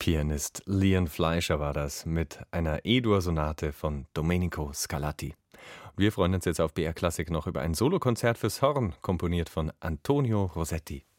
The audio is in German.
Pianist Leon Fleischer war das mit einer E-Dur-Sonate von Domenico Scarlatti. Wir freuen uns jetzt auf BR Klassik noch über ein Solokonzert fürs Horn, komponiert von Antonio Rossetti.